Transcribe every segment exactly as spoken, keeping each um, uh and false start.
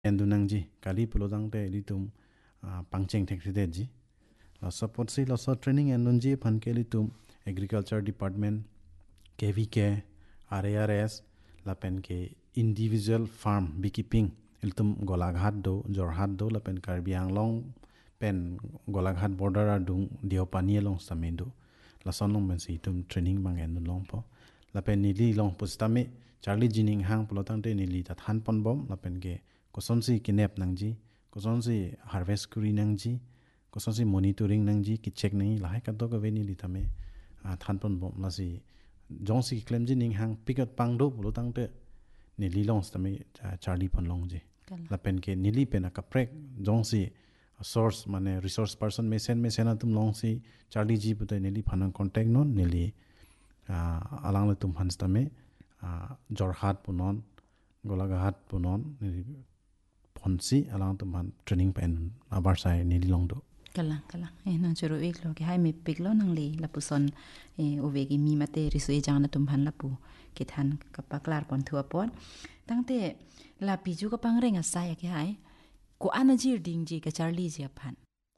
endu nang ji kali pulo dang te litum pangcheng thek de ji la support si la so training endun ji phan ke litum agriculture department K V K R A R S la pen ke individual farm beekeeping iltum golaghat do jorhat do la pen Karbi Anglong pen golaghat border adung diopani long samendu la sonong men si tum training bang endun long po la pen nili long postame Charlie Jining hang pulotang te nili ta than pon bom la pen ke koson si kinep nang ji koson si harvest kuri nang ji koson si monitoring nang ji ki check nang la hai ka to ka ve nili tame than pon bom la si jong si claim Jining hang pikat pang do pulotang te nili long tame Charlie pon long ji la pen ke nili pen ka prek jong si source mane resource person me sen me sen atum long si Charlie ji putai nili phanang contact non nili alang le tum hans tame jorhat punon golagahat punon ponsi alang tuman training pen abar sai nili longdo kalang kalang eh nang churu ik lo ke hai me pik lo nang li lapuson eh ovegi mi mate risu e jang na tum han lapu ke than kapaklar pon thua pon tangte la piju ka pangreng asai ke hai ko anajir ding ji ka charli ji aphan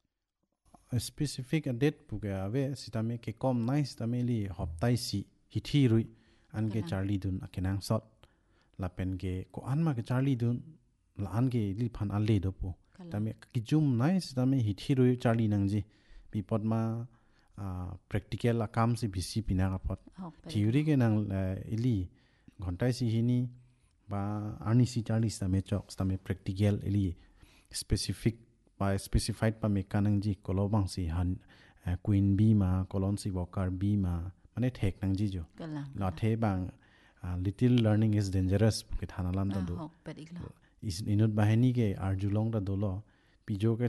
specific date puga ave sitame ke kom nice tame li hoptai si hithi rui an ke charli dun akenang sot la pen ke ko an ma ke charli dun la an ke li phan an le do po tame ki jum nice tame hithi rui charli nang ji pi pot ma practical akam si bisi pina ka pot theory ke nang ili घंटाई si hini ba ani si charli tame chok tame practical ili specific by specified pa mekanang ji kolobang si han queen bee ma colon si worker bee ma mane thek nang ji jo la the bang little learning is dangerous ke thana lam da do is inut bahani ke arjulong da do lo pijo ke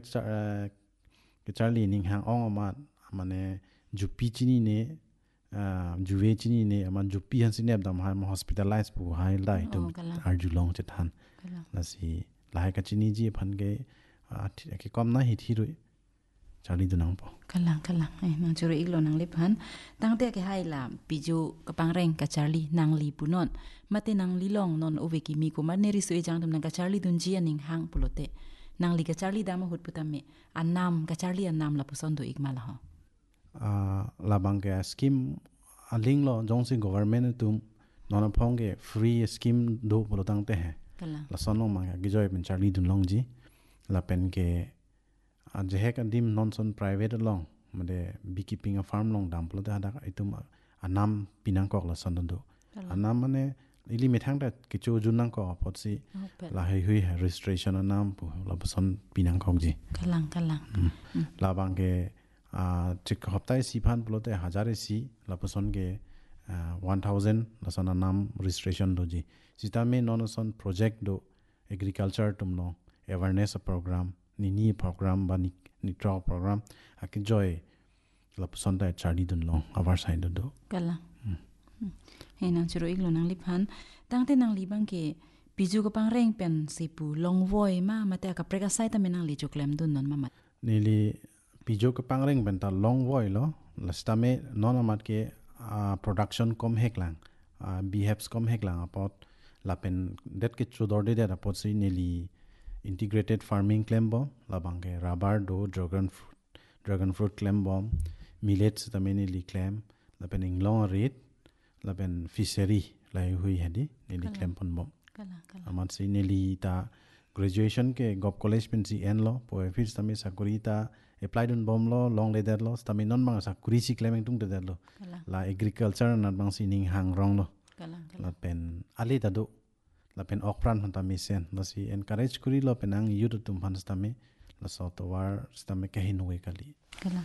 ke charli ning hang ong ma mane jupi chini ne juwe chini ne aman jupi han sinep dam ha hospitalize pu hai lai to arjulong che than la si lai ka chini ji phan ke ke kom na hi thi rui Charlie dunang po kalang kalang eh nang churu iglo nang liphan tangte ke hai la piju ka pangreng ka Charlie nang li punon mate nang li long non oveki mi ko man neri sui jang dum nang ka Charlie dun ji aning hang pulote nang li ka Charlie dama hut putame annam ka Charlie annam la puson do igmal ha a la bang ke scheme a ling lo jong si government tum non phong ke free scheme do pulotang te he la sonong ma ga gijoy pen Charlie dun long ji la pen ke ajehek adim non son private long made beekeeping a farm long dam plo da da itum anam pinang kok la son do anam mane ili methang da kichu junang ko pot si la hei hui registration anam pu la son pinang kok ji kalang kalang la bang ke a chik hoptai si phan plo te hazare si la son ke one thousand la son anam registration do ji sitame non son project do agriculture tum no awareness program nini program ba nitra program akijoy la sonda Charlie dun long avar side do kala he nang chiro iglo nang liphan tangte nang libang ke piju ko pangreng pen sipu long voi ma mate ka preka sai ta menang li choklem dun non mama nili piju ko pangreng ben ta long voi lo lastame non amat ke production kom heklang behaves kom heklang apot la pen det ke chudor de da pot si nili integrated farming claim bomb labangke rubber do dragon fruit dragon fruit claim bomb millets tameni li claim lapen inglong reed lapen fishery lai hui hadi nili claim pon bomb kala kala amat si nili ta graduation ke gop college pen si en lo po fis tami sakuri ta applied on bomb lo long leather lo tami non mang sakuri si claiming tung de lo la agriculture na bang si ning hang rong lo kala lapen ali ta do la pen okpran hanta misen la si encourage kuri lo penang youth tum han stame la so to war stame ke hinwe kali kala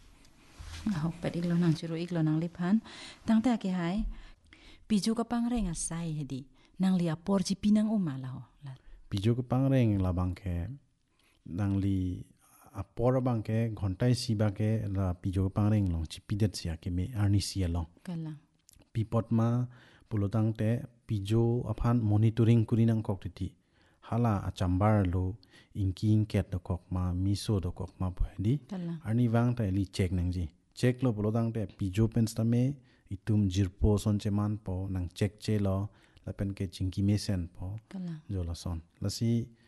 hok pedi lo nang chiro ik lo nang liphan tangta ke hai piju ka pangreng asai hedi nang li apor ji pinang uma la ho la piju ka pangreng la bangke nang li apor bangke ghontai si ba ke la piju ka pangreng long chi pidet sia ke me arni sia long kala pipot ma pulotang te pijo aphan monitoring kurinang kok ti hala achambar lo inking ket do kok ma miso do kok ma bodi arni wang ta li check nang ji check lo pulotang te pijo pens ta me itum jirpo son che man po nang check che lo la pen ke chingki mesen po jo la son la si